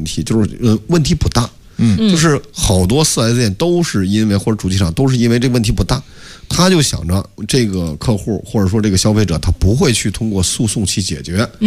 问题，就是问题不大。就是好多4S店都是因为或者主机厂都是因为这问题不大，他就想着这个客户或者说这个消费者他不会去通过诉讼去解决。